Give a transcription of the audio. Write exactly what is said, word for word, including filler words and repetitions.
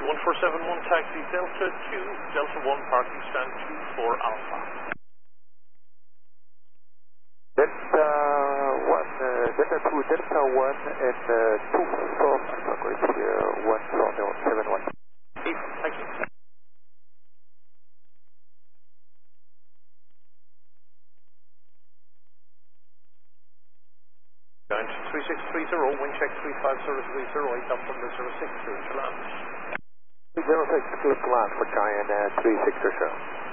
one four seven one taxi Delta two, Delta one parking stand two four Alpha. Delta one, uh, Delta two, Delta one, and uh, two four Alpha, correct, uh, one four zero seven one. Thank you. Going to three six three zero, wind check three five zero three zero, eight up under zero six, clear to land. zero six, clear to land for Cheyenne uh, three six zero.